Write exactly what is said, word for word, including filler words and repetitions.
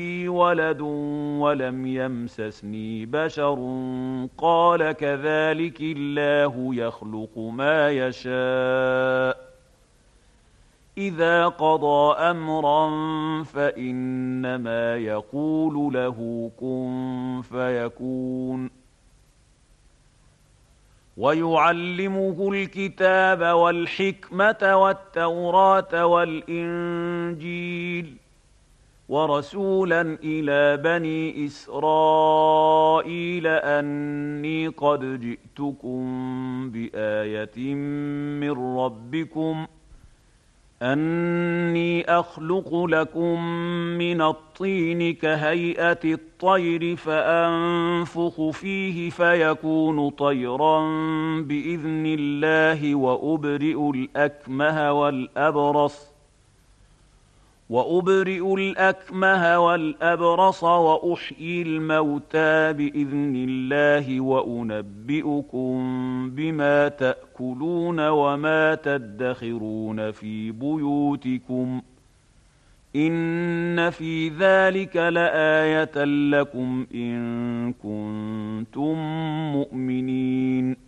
ولد ولم يمسسني بشر قال كذلك الله يخلق ما يشاء إذا قضى أمرا فإنما يقول له كن فيكون ويعلمه الكتاب والحكمة والتوراة والإنجيل ورسولا إلى بني إسرائيل أني قد جئتكم بآية من ربكم أني أخلق لكم من الطين كهيئة الطير فأنفخ فيه فيكون طيرا بإذن الله وأبرئ الأكمه والأبرص وأبرئ الأكمه والأبرص وأحيي الموتى بإذن الله وأنبئكم بما تأكلون وما تدخرون في بيوتكم إن في ذلك لآية لكم إن كنتم مؤمنين